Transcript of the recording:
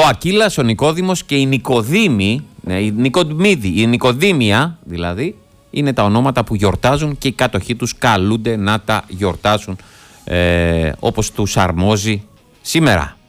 Ο Ακύλας, ο Νικόδημος και η Νικοδήμη, η Νικοδήμια δηλαδή, είναι τα ονόματα που γιορτάζουν και οι κάτοχοί τους καλούνται να τα γιορτάσουν όπως τους αρμόζει σήμερα.